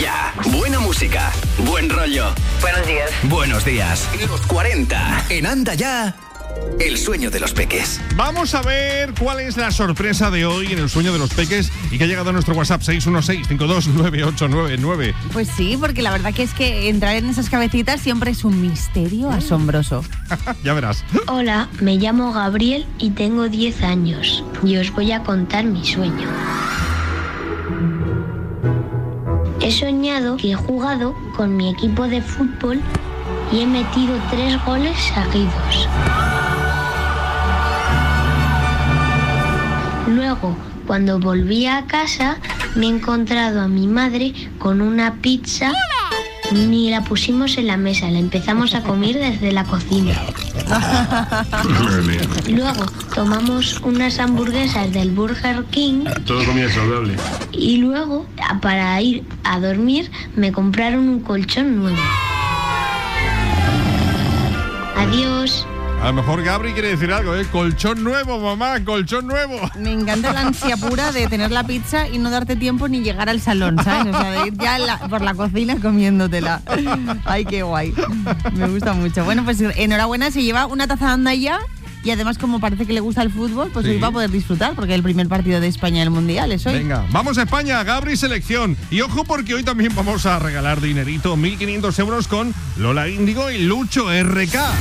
Ya, buena música, buen rollo. Buenos días. Buenos días. Los 40 en Anda Ya. El sueño de los peques. Vamos a ver cuál es la sorpresa de hoy en el sueño de los peques y que ha llegado a nuestro WhatsApp 616-529899. Pues sí, porque la verdad que es que entrar en esas cabecitas siempre es un misterio asombroso. Ya verás. Hola, me llamo Gabriel y tengo 10 años y os voy a contar mi sueño. He soñado que he jugado con mi equipo de fútbol y he metido 3 goles seguidos. Luego, cuando volví a casa, me he encontrado a mi madre con una pizza. Ni la pusimos en la mesa, la empezamos a comer desde la cocina. Luego tomamos unas hamburguesas del Burger King. Todo comida saludable. Y luego, para ir a dormir, me compraron un colchón nuevo. Adiós. A lo mejor Gabri quiere decir algo, ¿eh? Colchón nuevo, mamá, colchón nuevo. Me encanta la ansia pura de tener la pizza y no darte tiempo ni llegar al salón, ¿sabes? O sea, de ir ya por la cocina comiéndotela. Ay, qué guay. Me gusta mucho. Bueno, pues enhorabuena, se lleva una taza de Anda Ya. Y además, como parece que le gusta el fútbol, pues hoy va a poder disfrutar, porque es el primer partido de España en el Mundial es hoy. Venga, vamos a España, Gabri Selección. Y ojo, porque hoy también vamos a regalar dinerito, 1.500 euros con Lola Índigo y Lucho RK.